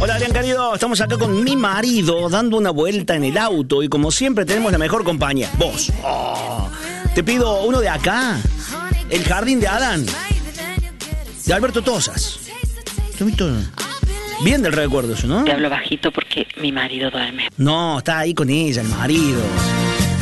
Hola, Adrián querido, estamos acá con mi marido dando una vuelta en el auto y como siempre tenemos la mejor compañía, vos. Te pido uno de acá, El Jardín de Adán, de Alberto Tosas. Bien del recuerdo eso, ¿no? Te hablo bajito porque mi marido duerme. No, está ahí con ella, el marido.